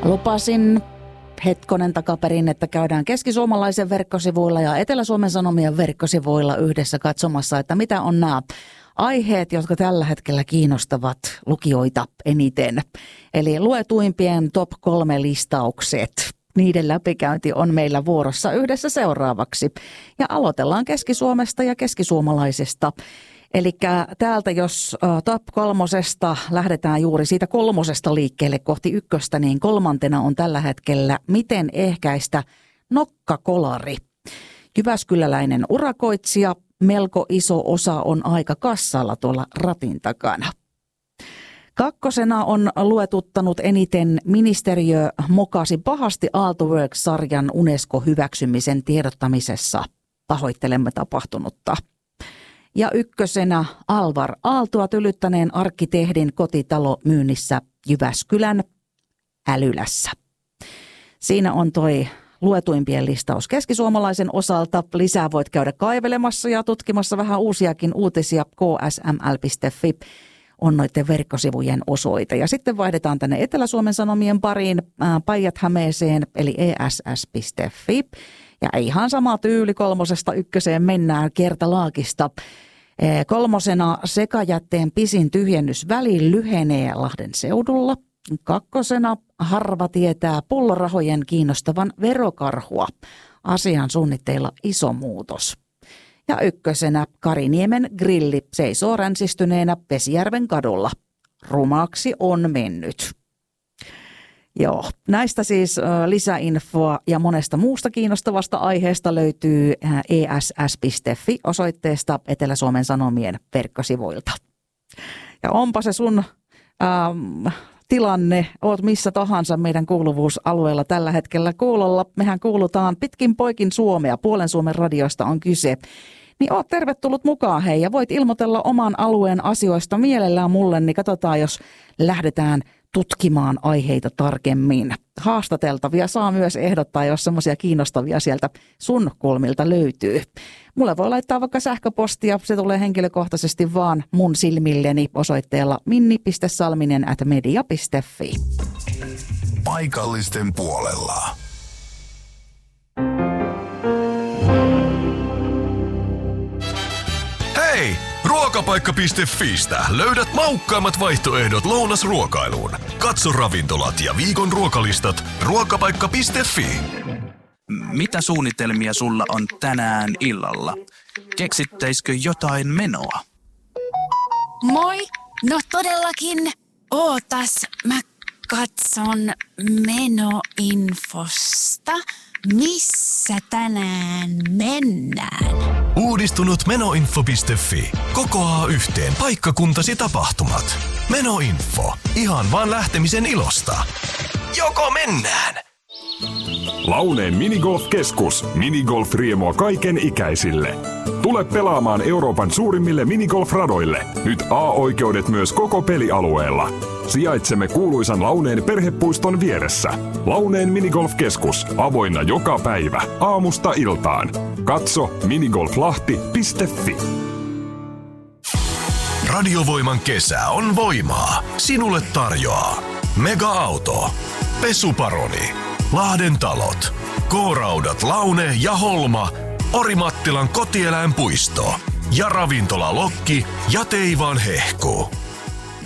Lupasin hetkonen takaperin, että käydään Keski-Suomalaisen verkkosivuilla ja Etelä-Suomen Sanomien verkkosivuilla yhdessä katsomassa, että mitä on nämä aiheet, jotka tällä hetkellä kiinnostavat lukijoita eniten. Eli luetuimpien top 3 listaukset. Niiden läpikäynti on meillä vuorossa yhdessä seuraavaksi. Ja aloitellaan Keski-Suomesta ja keskisuomalaisesta. Eli täältä jos top 3 lähdetään juuri siitä 3 liikkeelle kohti 1, niin 3. on tällä hetkellä miten ehkäistä nokkakolari. Jyväskyläläinen urakoitsija, melko iso osa on aika kassalla tuolla ratin takana. 2. on luetuttanut eniten ministeriö mokasi pahasti Aalto-Works-sarjan UNESCO-hyväksymisen tiedottamisessa. Pahoittelemme tapahtunutta. Ja 1. Alvar Aaltoa tylyttäneen arkkitehdin kotitalo myynnissä Jyväskylän Älylässä. Siinä on toi luetuimpien listaus keskisuomalaisen osalta. Lisää voit käydä kaivelemassa ja tutkimassa vähän uusiakin uutisia. ksml.fi on noiden verkkosivujen osoite. Ja sitten vaihdetaan tänne Etelä-Suomen Sanomien pariin Päijät-Hämeeseen eli ess.fi. Ja ihan sama tyyli 3. 1 mennään kertalaakista. 3. sekajätteen pisin tyhjennysväli lyhenee Lahden seudulla. 2. harva tietää pullorahojen kiinnostavan verokarhua. Asian suunnitteilla iso muutos. Ja 1. Kariniemen grilli seisoo ränsistyneenä Vesijärven kadulla. Rumaksi on mennyt. Joo, näistä siis lisäinfoa ja monesta muusta kiinnostavasta aiheesta löytyy ess.fi osoitteesta Etelä-Suomen Sanomien verkkosivuilta. Ja onpa se sun tilanne, oot missä tahansa meidän kuuluvuusalueella tällä hetkellä kuulolla. Mehän kuulutaan pitkin poikin Suomea, puolen Suomen radiosta on kyse. Niin oot tervetullut mukaan hei ja voit ilmoitella oman alueen asioista mielellään mulle, niin katsotaan jos lähdetään tutkimaan aiheita tarkemmin. Haastateltavia saa myös ehdottaa, jos semmoisia kiinnostavia sieltä sun kulmilta löytyy. Mulle voi laittaa vaikka sähköpostia, se tulee henkilökohtaisesti vaan mun silmilleni osoitteella minni.salminen@media.fi. Paikallisten puolella. Hei! Ruokapaikka.fistä löydät maukkaammat vaihtoehdot lounasruokailuun. Katso ravintolat ja viikon ruokalistat ruokapaikka.fi. Mitä suunnitelmia sulla on tänään illalla? Keksittäisikö jotain menoa? Moi! No todellakin. Ootas, mä katson menoinfosta. Missä tänään mennään? Uudistunut menoinfo.fi kokoaa yhteen paikkakuntasi tapahtumat. Menoinfo. Ihan vaan lähtemisen ilosta. Joko mennään? Launeen minigolf-keskus. Minigolf-riemua kaiken ikäisille. Tule pelaamaan Euroopan suurimmille minigolf-radoille. Nyt A-oikeudet myös koko pelialueella. Sijaitsemme kuuluisan Launeen perhepuiston vieressä. Launeen minigolf-keskus. Avoinna joka päivä. Aamusta iltaan. Katso minigolflahti.fi. Radiovoiman kesä on voimaa. Sinulle tarjoaa Mega-auto, Pesuparoni, Lahden talot, K-raudat Laune ja Holma, Orimattilan kotieläinpuisto ja ravintola Lokki ja Teivan hehku.